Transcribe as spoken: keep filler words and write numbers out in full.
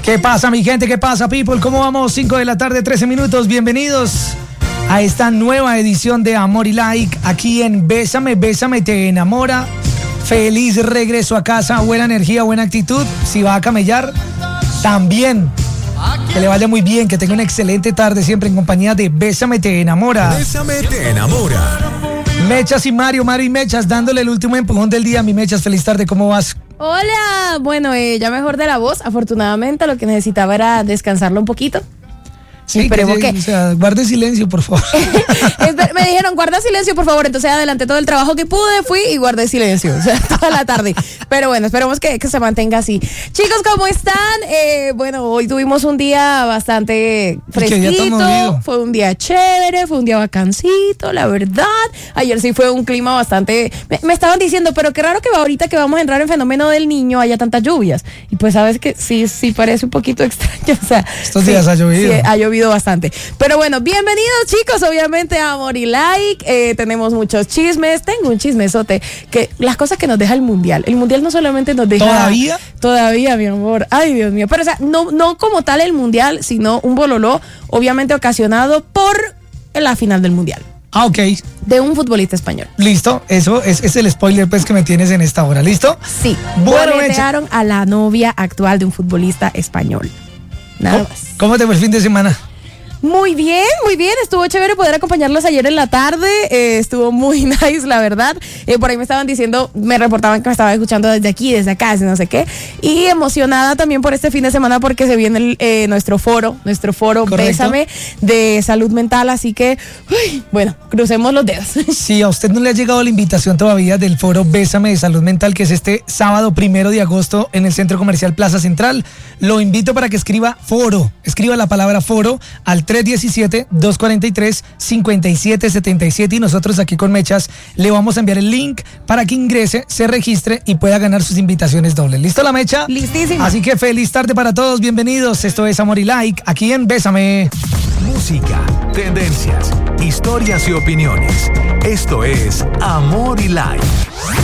¿Qué pasa, mi gente? ¿Qué pasa, people? ¿Cómo vamos? cinco de la tarde, trece minutos. Bienvenidos a esta nueva edición de Amor y Like, aquí en Bésame, Bésame, te enamora. Feliz regreso a casa, buena energía, buena actitud. Si va a camellar, también. Que le vaya muy bien, que tenga una excelente tarde siempre en compañía de Bésame, te enamora. Bésame, te enamora. Mechas y Mario, Mario y Mechas, dándole el último empujón del día. Mi Mechas, feliz tarde, ¿cómo vas? Hola, bueno, eh, ya mejor de la voz. Afortunadamente lo que necesitaba era descansarlo un poquito. Sí, Esperemos que, que... O sea, guarde silencio, por favor. Me dijeron, guarda silencio, por favor. Entonces adelanté todo el trabajo que pude, fui y guardé silencio. O sea, toda la tarde. Pero bueno, esperemos que, que se mantenga así. Chicos, ¿cómo están? Eh, bueno, hoy tuvimos un día bastante fresquito. Fue un día chévere, fue un día bacancito, la verdad. Ayer sí fue un clima bastante... Me, me estaban diciendo, pero qué raro que ahorita que vamos a entrar en fenómeno del niño haya tantas lluvias. Y pues sabes que sí, sí parece un poquito extraño. O sea, estos sí, días ha llovido. Sí, ha llovido bastante. Pero bueno, bienvenidos chicos, obviamente a Amor y Like. Eh, tenemos muchos chismes. Tengo un chismesote, que las cosas que nos deja el mundial. El mundial no solamente nos deja... ¿Todavía? Todavía, mi amor. Ay, Dios mío. Pero o sea, no, no como tal el mundial, sino un bololó, obviamente ocasionado por la final del mundial. Ah, ok. De un futbolista español. Listo, eso es, es el spoiler pues que me tienes en esta hora, ¿listo? Sí. Bueno, boletearon a la novia actual de un futbolista español. Nada ¿Cómo, más. ¿Cómo te fue el fin de semana? Muy bien, muy bien, estuvo chévere poder acompañarlos ayer en la tarde, eh, estuvo muy nice, la verdad. Eh, por ahí me estaban diciendo, me reportaban que me estaba escuchando desde aquí, desde acá, desde no sé qué, y emocionada también por este fin de semana porque se viene el, eh, nuestro foro, nuestro foro Correcto. Bésame de salud mental, así que, uy, bueno, crucemos los dedos. Si a usted no le ha llegado la invitación todavía del foro Bésame de salud mental, que es este sábado primero de agosto en el Centro Comercial Plaza Central, lo invito para que escriba foro, escriba la palabra foro al tres uno siete, dos cuatro tres, cinco siete siete siete y nosotros aquí con Mechas le vamos a enviar el link para que ingrese, se registre y pueda ganar sus invitaciones dobles. ¿Listo la Mecha? Listísimo. Así que feliz tarde para todos, bienvenidos. Esto es Amor y Like, aquí en Bésame. Música, tendencias, historias y opiniones. Esto es Amor y Like.